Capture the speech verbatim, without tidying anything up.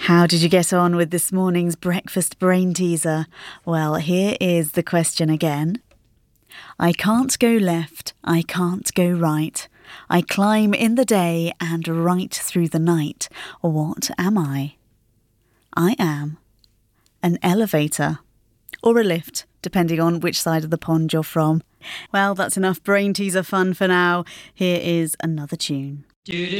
How did you get on with this morning's breakfast brain teaser? Well, here is the question again. I can't go left, I can't go right. I climb in the day and right through the night. What am I? I am an elevator or a lift, depending on which side of the pond you're from. Well, that's enough brain teaser fun for now. Here is another tune.